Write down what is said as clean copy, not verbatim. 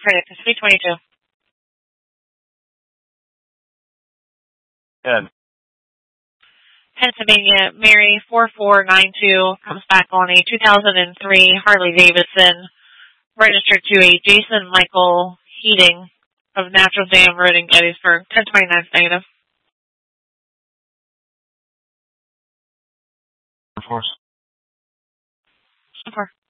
credit to 322. Good. Pennsylvania, Mary 4492 comes back on a 2003 Harley Davidson, registered to a Jason Michael Heating of Natural Dam Road in Gettysburg. 1029 negative. Of course. Of course.